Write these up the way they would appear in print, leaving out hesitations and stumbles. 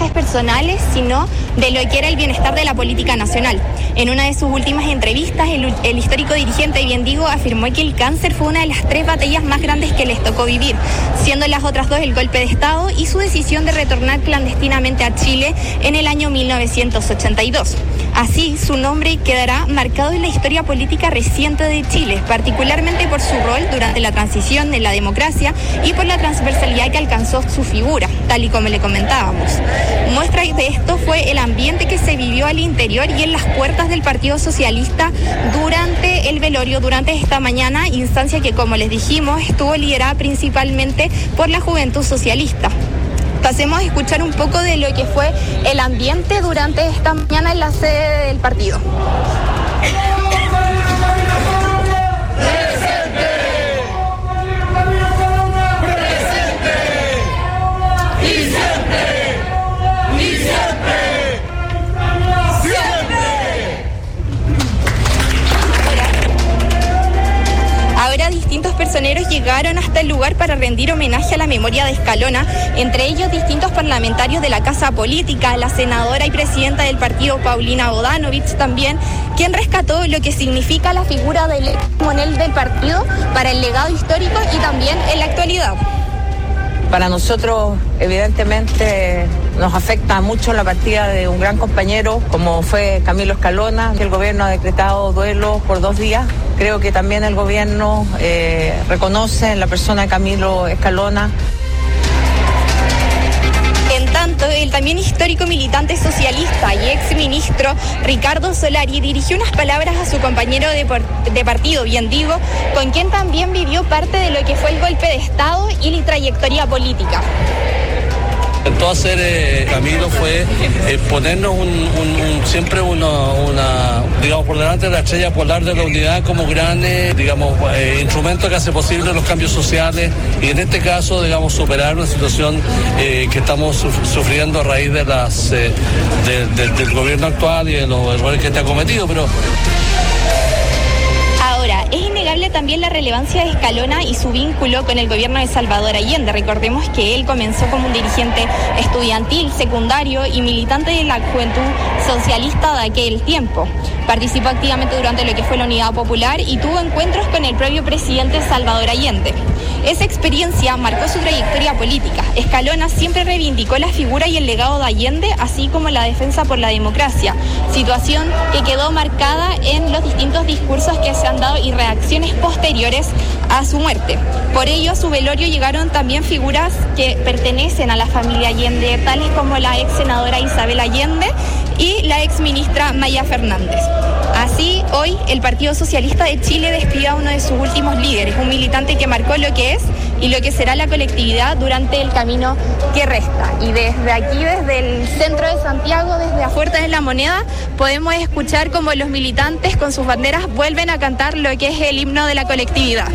intereses personales, sino de lo que era el bienestar de la política nacional. En una de sus últimas entrevistas, el histórico dirigente Bien Digo afirmó que el cáncer fue una de las 3 batallas más grandes que les tocó vivir, siendo las otras 2 el golpe de Estado y su decisión de retornar clandestinamente a Chile en el año 1982. Así, su nombre quedará marcado en la historia política reciente de Chile, particularmente por su rol durante la transición de la democracia y por la transversalidad que alcanzó su figura, tal y como le comentábamos. Muestra de esto fue el ambiente que se vivió al interior y en las puertas del Partido Socialista durante el velorio, durante esta mañana, instancia que, como les dijimos, estuvo liderada principalmente por la Juventud Socialista. Pasemos a escuchar un poco de lo que fue el ambiente durante esta mañana en la sede del partido. Ahora distintos personeros llegaron hasta el lugar para rendir homenaje a la memoria de Escalona, entre ellos distintos parlamentarios de la Casa Política, la senadora y presidenta del partido Paulina Bodanovich también, quien rescató lo que significa la figura del timonel del partido para el legado histórico y también en la actualidad. Para nosotros, evidentemente, nos afecta mucho la partida de un gran compañero como fue Camilo Escalona. El gobierno ha decretado duelo por 2 días. Creo que también el gobierno reconoce en la persona de Camilo Escalona. En tanto, el también histórico militante socialista y exministro Ricardo Solari dirigió unas palabras a su compañero de partido, Bien Digo, con quien también vivió parte de lo que fue el golpe de Estado y la trayectoria política. Intentó hacer Camilo fue ponernos siempre una digamos, por delante de la estrella polar de la unidad como gran instrumento que hace posible los cambios sociales y en este caso, digamos, superar una situación que estamos sufriendo a raíz de del gobierno actual y de los errores que este ha cometido, pero... Ahora, es innegable también la relevancia de Escalona y su vínculo con el gobierno de Salvador Allende. Recordemos que él comenzó como un dirigente estudiantil, secundario y militante de la Juventud Socialista de aquel tiempo. Participó activamente durante lo que fue la Unidad Popular y tuvo encuentros con el propio presidente Salvador Allende. Esa experiencia marcó su trayectoria política. Escalona siempre reivindicó la figura y el legado de Allende, así como la defensa por la democracia, situación que quedó marcada en los distintos discursos que se han dado y reacciones posteriores a su muerte. Por ello, a su velorio llegaron también figuras que pertenecen a la familia Allende, tales como la ex senadora Isabel Allende y la ex ministra Maya Fernández. Así, hoy el Partido Socialista de Chile despidió a uno de sus últimos líderes, un militante que marcó lo que es y lo que será la colectividad durante el camino que resta. Y desde aquí, desde el centro de Santiago, desde afuera de la Moneda, podemos escuchar cómo los militantes con sus banderas vuelven a cantar lo que es el himno de la colectividad.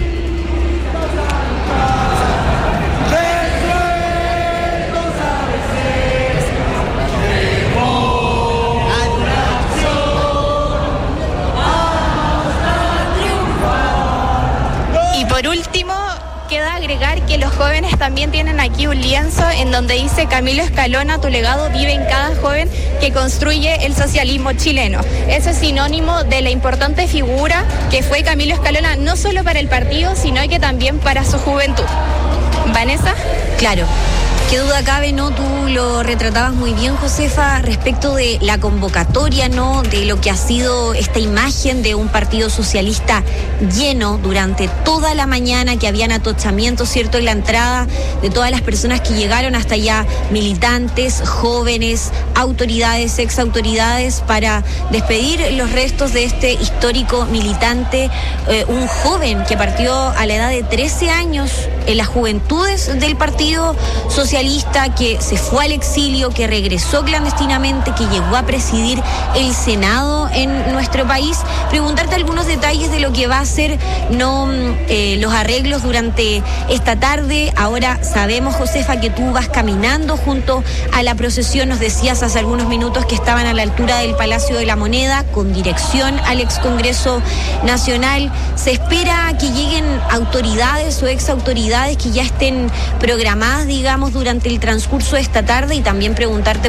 Por último, queda agregar que los jóvenes también tienen aquí un lienzo en donde dice: Camilo Escalona, tu legado vive en cada joven que construye el socialismo chileno. Eso es sinónimo de la importante figura que fue Camilo Escalona, no solo para el partido, sino que también para su juventud. ¿Vanessa? Claro. Qué duda cabe, ¿no? Tú lo retratabas muy bien, Josefa, respecto de la convocatoria, ¿no? De lo que ha sido esta imagen de un partido socialista lleno durante toda la mañana, que habían atochamientos, ¿cierto? En la entrada de todas las personas que llegaron hasta allá, militantes, jóvenes, autoridades, exautoridades, para despedir los restos de este histórico militante, un joven que partió a la edad de 13 años en las juventudes del Partido Socialista, que se fue al exilio, que regresó clandestinamente, que llegó a presidir el Senado en nuestro país. Preguntarte algunos detalles de lo que va a ser los arreglos durante esta tarde. Ahora sabemos, Josefa, que tú vas caminando junto a la procesión. Nos decías hace algunos minutos que estaban a la altura del Palacio de la Moneda, con dirección al ex Congreso Nacional. Se espera que lleguen autoridades o exautoridades que ya estén programadas, digamos, durante el transcurso de esta tarde, y también preguntarte